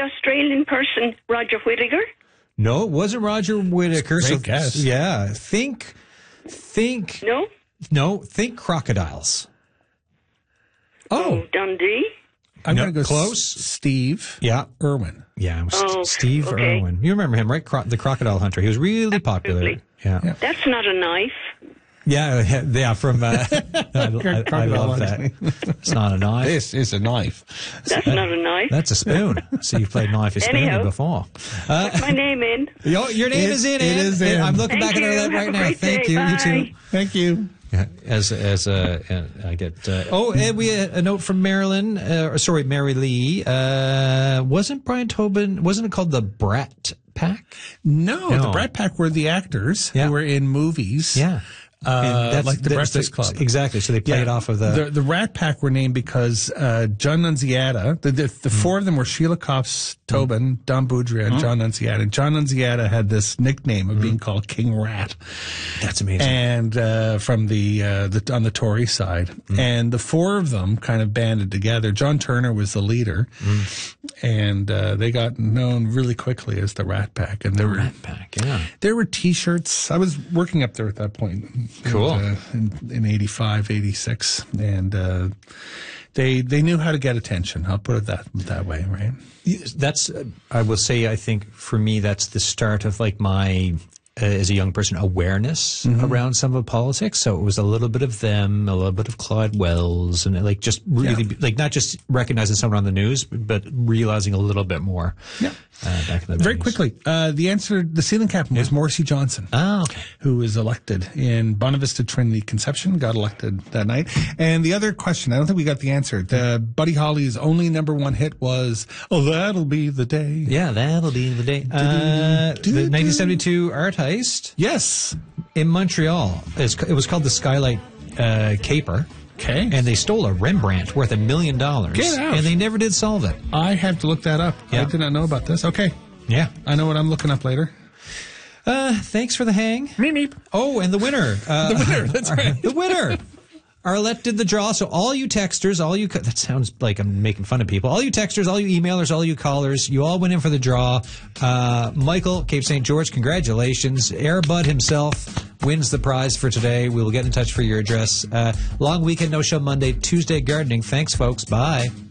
Australian person Roger Whittaker? No, it wasn't Roger Whittaker. Great guess. Yeah, think. No? Think crocodiles. Oh, Dundee? I'm No, going to go close. Steve Yeah. Irwin. Yeah, it was Oh, Steve okay. Irwin. You remember him, right? The crocodile hunter. He was really popular. Absolutely. Yeah. That's not a knife. Yeah, from, I love that. It's not a knife. This is a knife. That's not a knife. That's a spoon. So you've played knife and spoon Anyhow. before. Put my name in. Your name is in, It Ann. is in. I'm looking Thank back at you. our right Have a now. great Thank day. you. You Bye. too. Thank you. Yeah, I get. And we had a note from Marilyn. Mary Lee. Wasn't Brian Tobin? Wasn't it called the Brat Pack? No, the Brat Pack were the actors Yeah. who were in movies. Yeah. Like the Breakfast Club. Exactly. So they played off of The Rat Pack were named because John Nunziata, the four of them were Sheila Kopps, Tobin, Don Boudria, and John Nunziata. And John Nunziata had this nickname of being called King Rat. That's amazing. And from the on the Tory side. And the four of them kind of banded together. John Turner was the leader. And they got known really quickly as the Rat Pack. And Rat Pack, yeah. there were T-shirts. I was working up there at that point. Cool. In 85, 86. And they knew how to get attention. I'll put it that way, right? That's, I will say, I think for me, that's the start of like my, as a young person, awareness around some of politics. So it was a little bit of them, a little bit of Claude Wells, and like just really, like not just recognizing someone on the news, but realizing a little bit more. Yeah. Back in the Very 90s. quickly, the ceiling captain was Morrissey Johnson. Oh, okay. Who was elected in Bonavista Trinity Conception, got elected that night. And the other question, I don't think we got the answer. Buddy Holly's only number one hit was, "Oh, That'll Be the Day." Yeah, that'll be the day. The 1972 Art Heist Yes. in Montreal. It was called the Skylight Caper. Okay. And they stole a Rembrandt worth $1 million. Get out. And they never did solve it. I have to look that up. Yeah. I did not know about this. Okay. Yeah. I know what I'm looking up later. Thanks for the hang. Meep, meep. Oh, and the winner. The winner, that's right. The winner. Arlette did the draw. So all you texters, that sounds like I'm making fun of people. All you texters, all you emailers, all you callers, you all went in for the draw. Michael, Cape St. George, congratulations. Airbud himself wins the prize for today. We will get in touch for your address. Long weekend, no show Monday, Tuesday gardening. Thanks, folks. Bye.